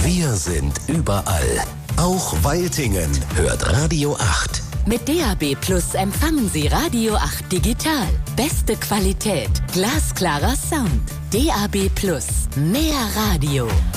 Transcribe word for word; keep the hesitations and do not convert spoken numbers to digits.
Wir sind überall. Auch Weiltingen hört Radio acht. Mit D A B Plus empfangen Sie Radio acht digital. Beste Qualität, glasklarer Sound. D A B Plus, mehr Radio.